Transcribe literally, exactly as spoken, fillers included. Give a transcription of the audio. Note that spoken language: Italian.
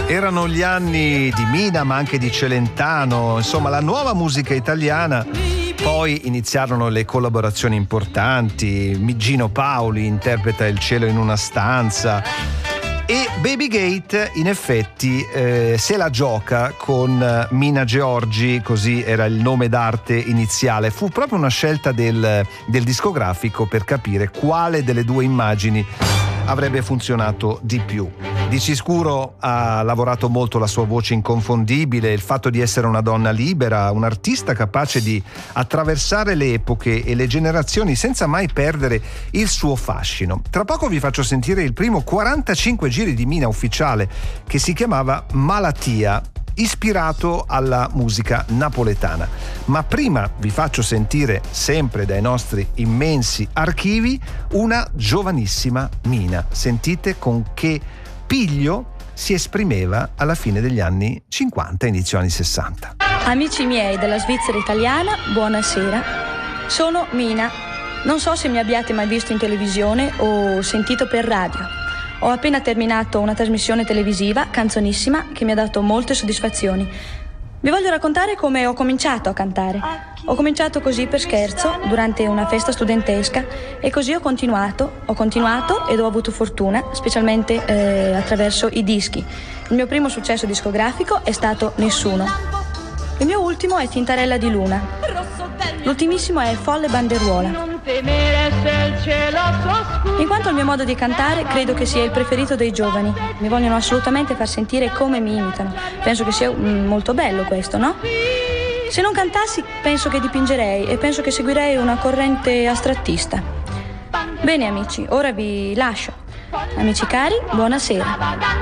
Erano gli anni di Mina, ma anche di Celentano, insomma la nuova musica italiana. Poi iniziarono le collaborazioni importanti. Gino Paoli interpreta Il cielo in una stanza. E Baby Gate in effetti eh, se la gioca con Mina Georgi, così era il nome d'arte iniziale. Fu proprio una scelta del, del discografico per capire quale delle due immagini avrebbe funzionato di più. Di sicuro ha lavorato molto la sua voce inconfondibile, il fatto di essere una donna libera, un artista capace di attraversare le epoche e le generazioni senza mai perdere il suo fascino. Tra poco vi faccio sentire il primo quarantacinque giri di Mina ufficiale, che si chiamava Malattia, ispirato alla musica napoletana. Ma prima vi faccio sentire, sempre dai nostri immensi archivi, una giovanissima Mina. Sentite con che piglio si esprimeva alla fine degli anni cinquanta, inizio anni sessanta. Amici miei della Svizzera italiana, buonasera. Sono Mina. Non so se mi abbiate mai visto in televisione o sentito per radio. Ho appena terminato una trasmissione televisiva, canzonissima, che mi ha dato molte soddisfazioni. Vi voglio raccontare come ho cominciato a cantare. Ho cominciato così per scherzo, durante una festa studentesca, e così ho continuato, ho continuato ed ho avuto fortuna, specialmente eh, attraverso i dischi. Il mio primo successo discografico è stato Nessuno. Il mio ultimo è Tintarella di luna. L'ultimissimo è Folle banderuola. In quanto al mio modo di cantare, credo che sia il preferito dei giovani. Mi vogliono assolutamente far sentire come mi imitano. Penso che sia mm, molto bello questo, no? Se non cantassi, penso che dipingerei e penso che seguirei una corrente astrattista. Bene amici, ora vi lascio. Amici cari, buonasera.